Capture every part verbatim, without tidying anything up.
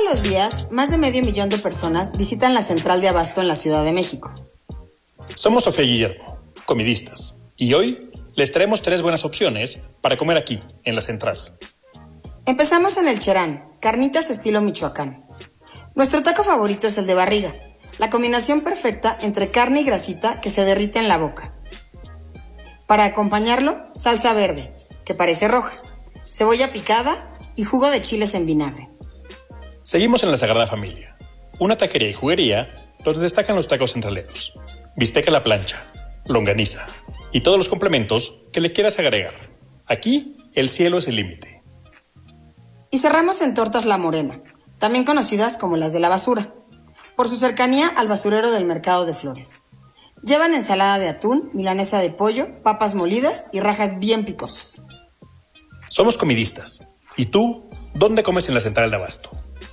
los días, más de medio millón de personas visitan la central de abasto en la Ciudad de México. Somos Sofía y Guillermo, comidistas, y hoy les traemos tres buenas opciones para comer aquí, en la central. Empezamos en el Cherán, carnitas estilo Michoacán. Nuestro taco favorito es el de barriga, la combinación perfecta entre carne y grasita que se derrite en la boca. Para acompañarlo, salsa verde, que parece roja, cebolla picada y jugo de chiles en vinagre. Seguimos en la Sagrada Familia, una taquería y juguería donde destacan los tacos centraleros, bistec a la plancha, longaniza y todos los complementos que le quieras agregar. Aquí, el cielo es el límite. Y cerramos en Tortas La Morena, también conocidas como las de la basura, por su cercanía al basurero del Mercado de Flores. Llevan ensalada de atún, milanesa de pollo, papas molidas y rajas bien picosas. Somos comidistas. ¿Y tú, dónde comes en la central de abasto?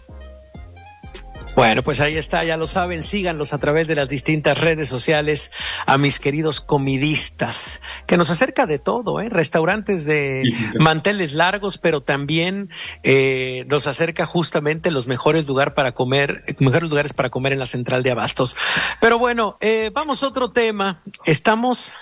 Bueno, pues ahí está, ya lo saben, síganlos a través de las distintas redes sociales a mis queridos comidistas, que nos acerca de todo, ¿eh? Restaurantes de manteles largos, pero también eh, nos acerca justamente los mejores lugares para comer, mejores lugares para comer en la central de abastos. Pero bueno, eh, vamos a otro tema. Estamos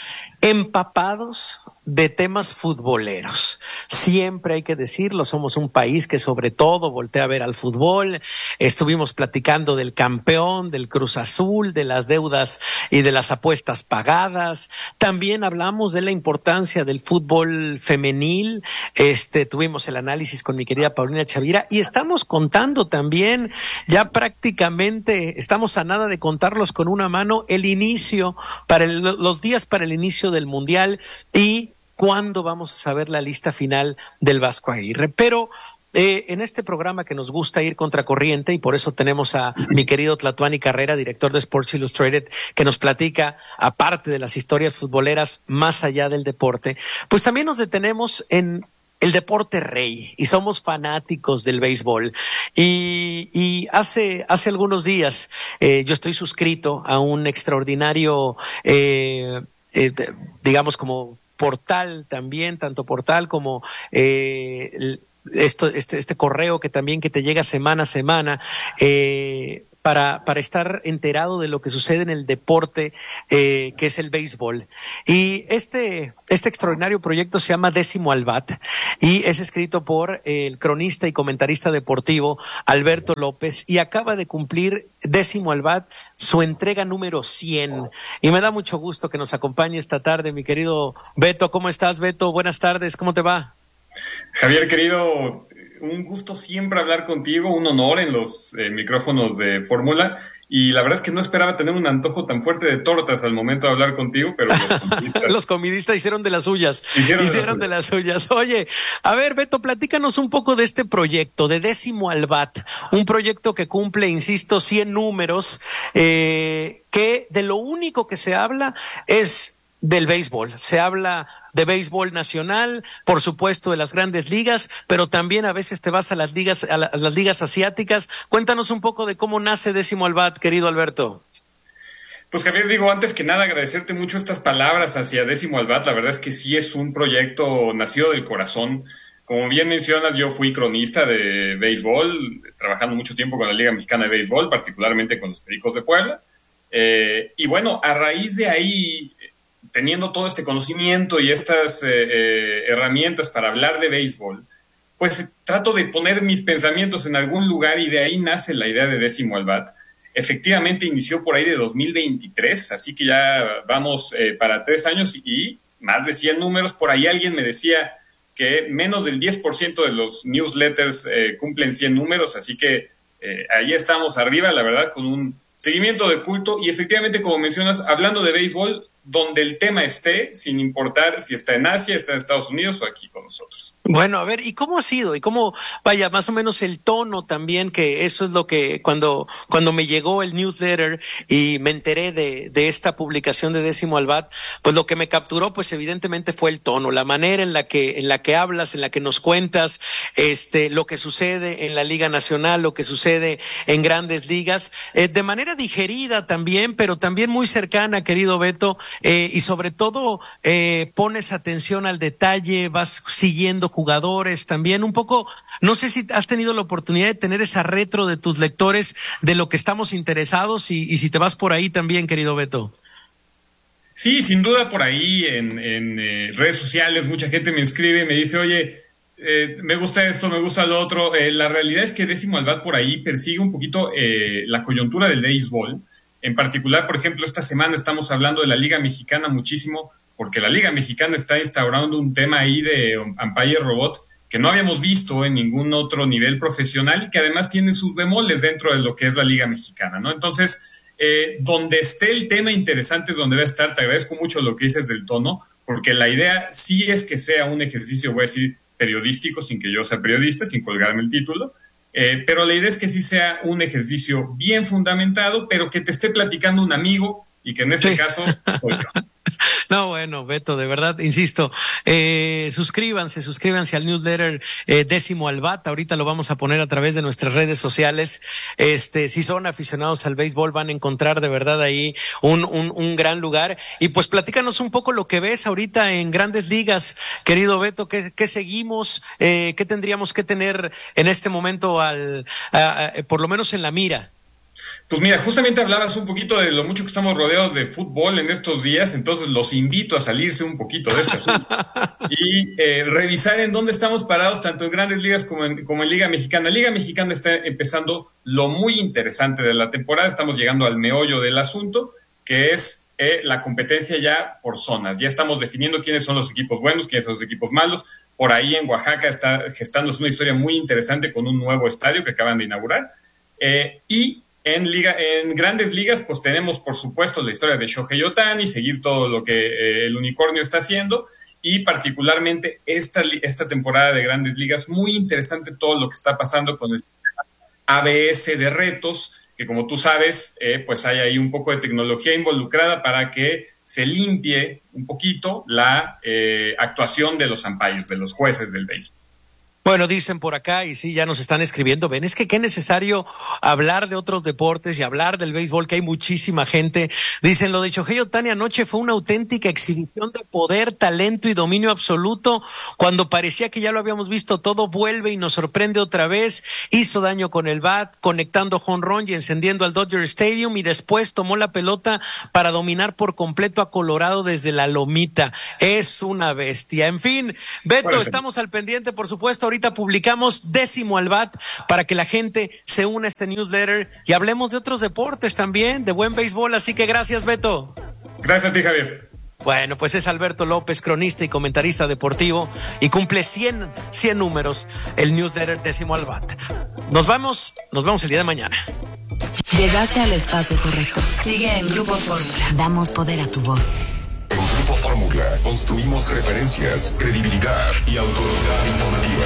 empapados de temas futboleros. Siempre hay que decirlo, somos un país que sobre todo voltea a ver al fútbol. Estuvimos platicando del campeón, del Cruz Azul, de las deudas y de las apuestas pagadas. También hablamos de la importancia del fútbol femenil. Este, tuvimos el análisis con mi querida Paulina Chavira y estamos contando también, ya prácticamente estamos a nada de contarlos con una mano, el inicio para el, los días para el inicio del Mundial y cuándo vamos a saber la lista final del Vasco Aguirre. Pero eh, en este programa que nos gusta ir contracorriente, y por eso tenemos a mi querido Tlatuani Carrera, director de Sports Illustrated, que nos platica, aparte de las historias futboleras más allá del deporte, pues también nos detenemos en el deporte rey, y somos fanáticos del béisbol. Y, y hace, hace algunos días eh, yo estoy suscrito a un extraordinario, eh, eh, digamos como portal también, tanto portal como eh, esto, este, este correo que también que te llega semana a semana, eh, para, para estar enterado de lo que sucede en el deporte, eh, que es el béisbol. Y este, este extraordinario proyecto se llama Décimo al Bat y es escrito por el cronista y comentarista deportivo Alberto López y acaba de cumplir Décimo al Bat su entrega número cien. Y me da mucho gusto que nos acompañe esta tarde, mi querido Beto. ¿Cómo estás, Beto? Buenas tardes, ¿cómo te va? Javier, querido, un gusto siempre hablar contigo, un honor en los eh, micrófonos de Fórmula, y la verdad es que no esperaba tener un antojo tan fuerte de tortas al momento de hablar contigo, pero los comidistas, los comidistas hicieron de las suyas, hicieron, hicieron de, las de las suyas. Oye, a ver, Beto, platícanos un poco de este proyecto, de Décimo al Bat, un proyecto que cumple, insisto, cien números, eh, que de lo único que se habla es del béisbol. Se habla de béisbol nacional, por supuesto de las grandes ligas, pero también a veces te vas a las ligas, a, la, a las ligas asiáticas. Cuéntanos un poco de cómo nace Décimo al Bat, querido Alberto. Pues Javier, digo, antes que nada agradecerte mucho estas palabras hacia Décimo al Bat. La verdad es que sí es un proyecto nacido del corazón. Como bien mencionas, yo fui cronista de béisbol, trabajando mucho tiempo con la Liga Mexicana de Béisbol, particularmente con los Pericos de Puebla. Eh, y bueno, a raíz de ahí, teniendo todo este conocimiento y estas eh, eh, herramientas para hablar de béisbol, pues trato de poner mis pensamientos en algún lugar y de ahí nace la idea de Décimo al Bat. Efectivamente inició por ahí de dos mil veintitrés, así que ya vamos eh, para tres años y más de cien números. Por ahí alguien me decía que menos del diez por ciento de los newsletters eh, cumplen cien números, así que eh, ahí estamos arriba, la verdad, con un seguimiento de culto y efectivamente, como mencionas, hablando de béisbol, donde el tema esté, sin importar si está en Asia, está en Estados Unidos o aquí con nosotros. Bueno, a ver, ¿y cómo ha sido? ¿Y cómo, vaya, más o menos el tono también? Que eso es lo que, cuando, cuando me llegó el newsletter y me enteré de, de esta publicación de Décimo al Bat, pues lo que me capturó, pues evidentemente fue el tono, la manera en la que, en la que hablas, en la que nos cuentas, este, lo que sucede en la Liga Nacional, lo que sucede en grandes ligas, eh, de manera digerida también, pero también muy cercana, querido Beto, eh, y sobre todo, eh, pones atención al detalle, vas siguiendo jugadores también, un poco No sé si has tenido la oportunidad de tener esa retro de tus lectores de lo que estamos interesados y, y si te vas por ahí también, querido Beto. Sí, sin duda por ahí en, en eh, redes sociales mucha gente me escribe y me dice, oye, eh, me gusta esto, me gusta lo otro. Eh, la realidad es que Décimo al Bat por ahí persigue un poquito eh, la coyuntura del béisbol. En particular, por ejemplo, esta semana estamos hablando de la Liga Mexicana muchísimo, porque la Liga Mexicana está instaurando un tema ahí de umpire robot que no habíamos visto en ningún otro nivel profesional y que además tiene sus bemoles dentro de lo que es la Liga Mexicana, ¿no? Entonces, eh, donde esté el tema interesante es donde va a estar. Te agradezco mucho lo que dices del tono, porque la idea sí es que sea un ejercicio, voy a decir, periodístico, sin que yo sea periodista, sin colgarme el título, eh, pero la idea es que sí sea un ejercicio bien fundamentado, pero que te esté platicando un amigo y que en este sí. caso soy yo. No, bueno, Beto, de verdad, insisto, eh, suscríbanse, suscríbanse al newsletter eh, Décimo al Bat. Ahorita lo vamos a poner a través de nuestras redes sociales. Este, si son aficionados al béisbol, van a encontrar de verdad ahí un, un, un gran lugar. Y pues platícanos un poco lo que ves ahorita en Grandes Ligas, querido Beto. ¿Qué, qué seguimos? Eh, ¿Qué tendríamos que tener en este momento al, a, a, por lo menos en la mira? Pues mira, justamente hablabas un poquito de lo mucho que estamos rodeados de fútbol en estos días, entonces los invito a salirse un poquito de este asunto y eh, revisar en dónde estamos parados, tanto en Grandes Ligas como en, como en Liga Mexicana. Liga Mexicana está empezando lo muy interesante de la temporada, estamos llegando al meollo del asunto, que es eh, la competencia ya por zonas. Ya estamos definiendo quiénes son los equipos buenos, quiénes son los equipos malos. Por ahí en Oaxaca está gestándose una historia muy interesante con un nuevo estadio que acaban de inaugurar. Eh, y En, liga, en Grandes Ligas, pues tenemos, por supuesto, la historia de Shohei Ohtani, seguir todo lo que eh, el unicornio está haciendo, y particularmente esta, esta temporada de Grandes Ligas, muy interesante todo lo que está pasando con el sistema A B S de retos, que como tú sabes, eh, pues hay ahí un poco de tecnología involucrada para que se limpie un poquito la eh, actuación de los umpires, de los jueces del béisbol. Bueno, dicen por acá, y sí, ya nos están escribiendo, ven, es que qué necesario hablar de otros deportes y hablar del béisbol, que hay muchísima gente. Dicen, lo de Shohei Ohtani anoche fue una auténtica exhibición de poder, talento y dominio absoluto. Cuando parecía que ya lo habíamos visto todo, vuelve y nos sorprende otra vez. Hizo daño con el bat, conectando jonrón y encendiendo al Dodger Stadium, y después tomó la pelota para dominar por completo a Colorado desde la lomita. Es una bestia. En fin, Beto, bueno, estamos al pendiente, por supuesto. Ahorita publicamos Décimo al Bat para que la gente se una a este newsletter y hablemos de otros deportes también, de buen béisbol. Así que gracias, Beto. Gracias a ti, Javier. Bueno, pues es Alberto López, cronista y comentarista deportivo, y cumple cien, cien números el newsletter Décimo al Bat. Nos vamos, nos vemos el día de mañana. Llegaste al espacio correcto. Sigue en Grupo Fórmula. Damos poder a tu voz. En Grupo Fórmula construimos referencias, credibilidad y autoridad informativa.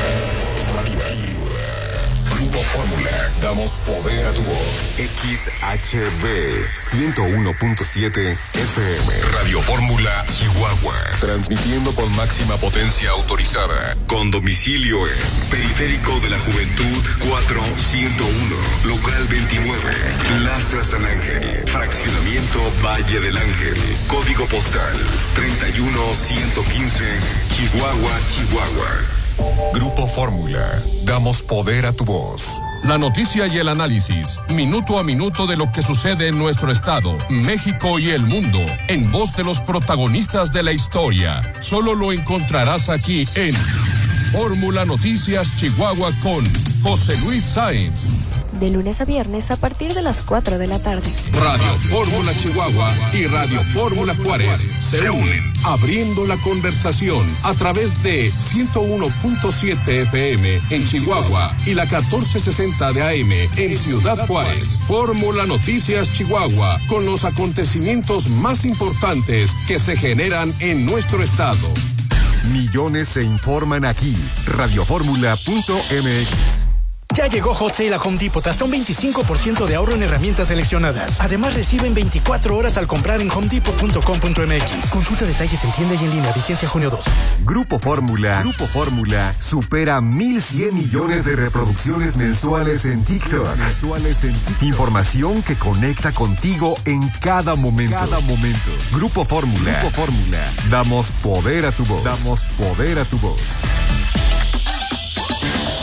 Grupo Fórmula, damos poder a tu voz. X H B ciento uno punto siete F M. Radio Fórmula Chihuahua. Transmitiendo con máxima potencia autorizada. Con domicilio en Periférico de la Juventud cuatro ciento uno. Local veintinueve. Plaza San Ángel. Fraccionamiento Valle del Ángel. Código postal treinta y uno ciento quince. Chihuahua, Chihuahua. Grupo Fórmula, damos poder a tu voz. La noticia y el análisis, minuto a minuto de lo que sucede en nuestro estado, México y el mundo, en voz de los protagonistas de la historia. Solo lo encontrarás aquí en Fórmula Noticias Chihuahua con José Luis Sáenz. De lunes a viernes a partir de las cuatro de la tarde. Radio Fórmula Chihuahua y Radio Fórmula Juárez se unen, abriendo la conversación a través de ciento uno punto siete F M en Chihuahua y la catorce sesenta de A M en Ciudad Juárez. Fórmula Noticias Chihuahua, con los acontecimientos más importantes que se generan en nuestro estado. Millones se informan aquí. radio fórmula punto m x. Ya llegó Hot Sale a Home Depot, hasta un veinticinco por ciento de ahorro en herramientas seleccionadas. Además, reciben veinticuatro horas al comprar en home depot punto com punto m x. Consulta detalles en tienda y en línea, vigencia junio dos. Grupo Fórmula, Grupo Fórmula supera mil cien millones de reproducciones mensuales en TikTok. Mensuales en TikTok. Información que conecta contigo en cada momento. Cada momento. Grupo Fórmula, Grupo Fórmula. Damos poder a tu voz. Damos poder a tu voz.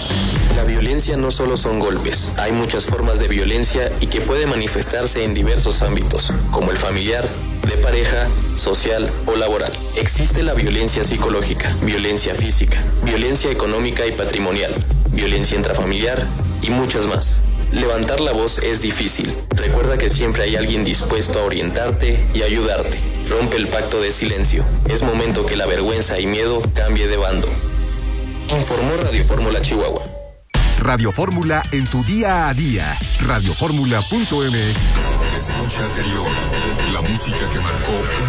La violencia no solo son golpes, hay muchas formas de violencia y que puede manifestarse en diversos ámbitos, como el familiar, de pareja, social o laboral. Existe la violencia psicológica, violencia física, violencia económica y patrimonial, violencia intrafamiliar y muchas más. Levantar la voz es difícil. Recuerda que siempre hay alguien dispuesto a orientarte y ayudarte. Rompe el pacto de silencio. Es momento que la vergüenza y miedo cambie de bando. Informó Radio Fórmula Chihuahua. Radio Fórmula en tu día a día. radio fórmula punto m x. Escucha anterior. La música que marcó un